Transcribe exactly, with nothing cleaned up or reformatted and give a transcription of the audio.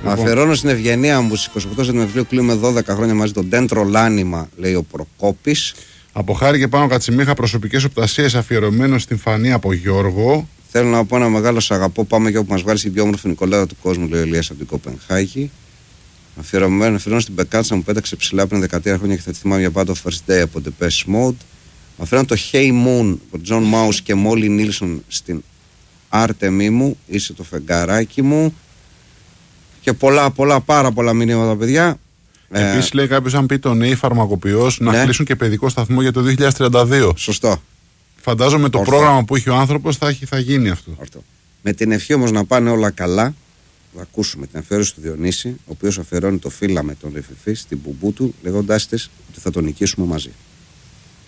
Αφιερώνω στην ευγενία μου στις είκοσι οκτώ Σεπτεμβρίου, κλείνουμε δώδεκα χρόνια μαζί τον Ντέντρο Λάνιμα, λέει ο Προκόπης. Από Χάρη και Πάνω Κατσιμίχα, προσωπικές οπτασίες αφιερωμένο στην Φανή από Γιώργο. Θέλω να πω ένα μεγάλο σ' αγαπώ. Πάμε και όπου μας βγάλει η πιο όμορφη Νικολάδα του κόσμου, λέει ο Ηλίας από την Κοπενχάγη. Αφιερωμένο, αφιερώνω στην Πεκάτσα μου πέταξε ψηλά πριν δεκαετία χρόνια και θα τη θυμάμαι για πάντα, First Day από Depeche Mode. Αφιερώνω το Hey Moon από John Mouse και Molly Nilsson στην Άρτεμί μου, είσαι το φεγγαράκι μου. Και πολλά, πολλά, πάρα πολλά μηνύματα, παιδιά. Επίσης, ε, λέει κάποιος, αν πει το νέο φαρμακοποιός, να ναι. κλείσουν και παιδικό σταθμό για το δύο χιλιάδες τριάντα δύο. Σωστό. Φαντάζομαι το Ορθό. πρόγραμμα που έχει ο άνθρωπος θα, έχει, θα γίνει αυτό. Ορθό. Με την ευχή όμως να πάνε όλα καλά, θα ακούσουμε την αφιέρωση του Διονύση, ο οποίος αφιερώνει το φύλλα με τον Ρεφιφή στην μπουμπού του, λέγοντάς της ότι θα τον νικήσουμε μαζί.